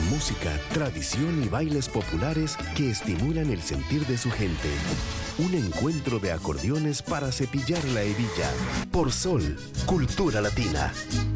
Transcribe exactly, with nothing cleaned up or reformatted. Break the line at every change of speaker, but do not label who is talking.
música, tradición y bailes populares que estimulan el sentir de su gente. Un encuentro de acordeones para cepillar la hebilla. Por Sol, Cultura Latina.